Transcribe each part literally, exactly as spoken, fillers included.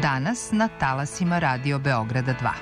danas na talasima Radio Beograda dva.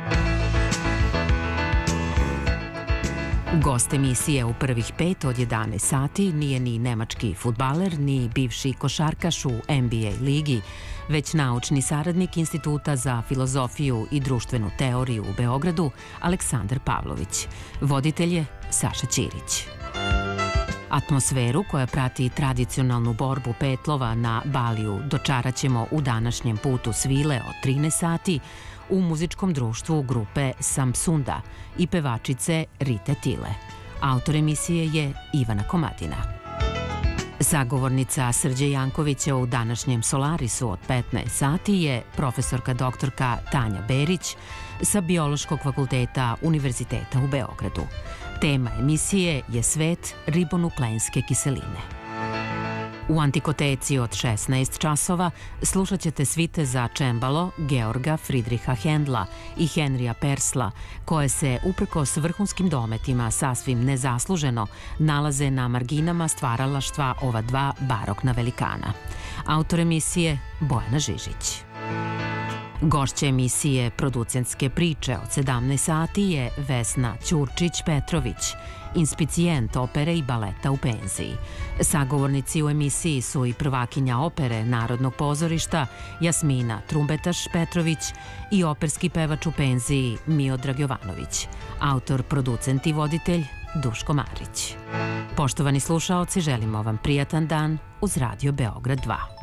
Gost emisije u prvih pet od jedanaest sati nije ni nemački fudbaler, ni bivši košarkaš u N B A ligi, već naučni saradnik Instituta za filozofiju i društvenu teoriju u Beogradu, Aleksandar Pavlović. Voditelj je Saša Ćirić. Atmosferu koja prati tradicionalnu borbu petlova na Baliju dočaraćemo u današnjem putu svile od trinaest sati u muzičkom društvu grupe Samsunda i pevačice Rite Tile. Autor emisije je Ivana Komadina. Sagovornica Srđe Jankovića u današnjem Solarisu od petnaest sati je profesorka doktorka Tanja Berić sa Biološkog fakulteta Univerziteta u Beogradu. Tema emisije je svet ribonukleinske kiseline. U Antikoteci od šesnaest časova slušat ćete svite za čembalo Georga Fridriha Hendla i Henrija Persla, koje se, uprkos vrhunskim dometima, sasvim nezasluženo nalaze na marginama stvaralaštva ova dva barokna velikana. Autor emisije Bojana Žižić. Gošća emisije Producentske priče od sedamnaest sati je Vesna Ćurčić-Petrović, inspicijent opere i baleta u penziji. Sagovornici u emisiji su i prvakinja opere Narodnog pozorišta Jasmina Trumbetaš-Petrović i operski pevač u penziji Miodrag Jovanović. Autor, producent i voditelj Duško Marić. Poštovani slušaoci, želimo vam prijatan dan uz Radio Beograd dva.